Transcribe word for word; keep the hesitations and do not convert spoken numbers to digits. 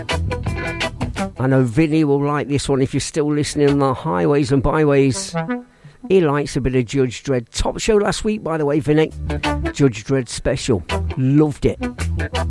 I know Vinny will like this one if you're still listening on the highways and byways. He likes a bit of Judge Dredd. Top show last week, by the way, Vinny. Judge Dredd special. Loved it.